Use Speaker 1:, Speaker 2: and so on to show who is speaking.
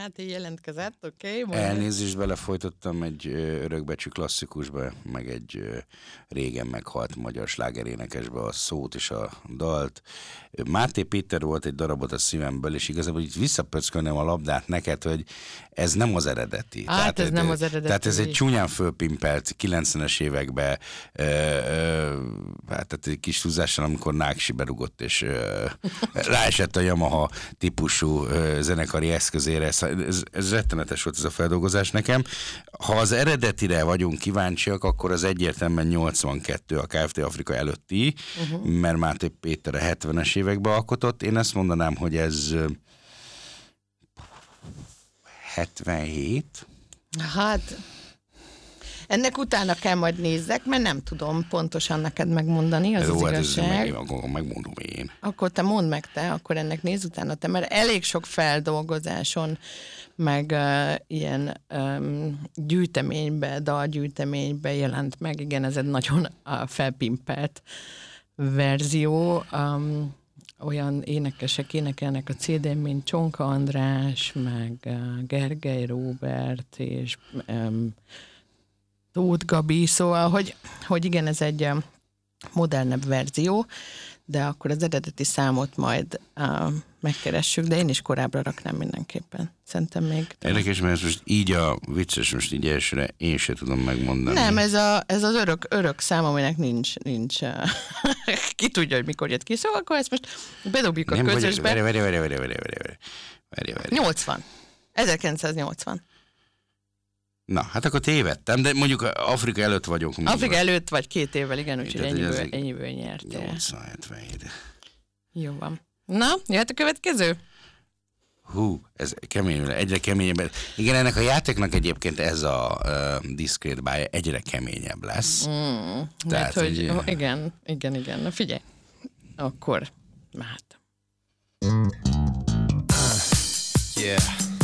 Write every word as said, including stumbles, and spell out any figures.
Speaker 1: Máté jelentkezett, oké. Okay,
Speaker 2: Elnézést, belefolytottam egy örökbecsű klasszikusba, meg egy régen meghalt magyar slágerénekesbe a szót és a dalt. Máté Péter volt egy darabot a szívemből, és igazából itt visszapöckölném a labdát neked, hogy ez nem az eredeti.
Speaker 1: Hát
Speaker 2: tehát,
Speaker 1: ez nem az eredeti.
Speaker 2: Tehát ez egy csúnyán fölpimpelt kilencvenes években, ö, ö, hát tehát egy kis túlzással, amikor Náksi berugott, és ö, ráesett a Yamaha típusú ö, zenekari eszközére. Ez, ez rettenetes volt ez a feldolgozás nekem. Ha az eredetire vagyunk kíváncsiak, akkor az egyértelműen nyolcvankettő a Kft. Afrika előtti, uh-huh. mert Máté Péter a hetvenes években alkotott. Én azt mondanám, hogy ez hetvenhét.
Speaker 1: Hát ennek utána kell majd nézzek, mert nem tudom pontosan neked megmondani, az
Speaker 2: Jó,
Speaker 1: az
Speaker 2: hát
Speaker 1: igazság.
Speaker 2: Meg, akkor megmondom én.
Speaker 1: Akkor te mondd meg te, akkor ennek nézz utána te, mert elég sok feldolgozáson, meg uh, ilyen um, gyűjteménybe, dalgyűjteménybe jelent meg. Igen, ez egy nagyon uh, felpimpelt verzió. Um, olyan énekesek énekelnek a cé dén, mint Csonka András, meg uh, Gergely Róbert, és um, Tóth Gabi, szóval, hogy, hogy igen, ez egy uh, modernebb verzió, de akkor az eredeti számot majd uh, megkeressük, de én is korábbra raknám mindenképpen. Szerintem még...
Speaker 2: Érdekes, mert most így a vicces, most így elsőre én sem tudom megmondani.
Speaker 1: Nem, ez, a, ez az örök, örök szám, aminek nincs, nincs uh, ki tudja, hogy mikor jött ki, szóval akkor ezt most bedobjuk a közösbe.
Speaker 2: Várj, várj, várj, várj, várj, várj, várj, várj.
Speaker 1: nyolcvan. ezerkilencszáznyolcvan.
Speaker 2: Na, hát akkor tévedtem, de mondjuk Afrika előtt vagyok.
Speaker 1: Afrika előtt vagy két évvel, igen, úgyhogy ennyiből, ennyiből nyertél.
Speaker 2: nyolcvan hetvenhét.
Speaker 1: Jó van. Na, jöhet a következő?
Speaker 2: Hú, ez kemény, egyre keményebb. Igen, ennek a játéknak egyébként ez a uh, diszkrét bája egyre keményebb lesz.
Speaker 1: Mm, Tehát, hogy, hogy... Oh, igen, igen, igen. Na figyelj, akkor mehet.
Speaker 3: Uh, yeah.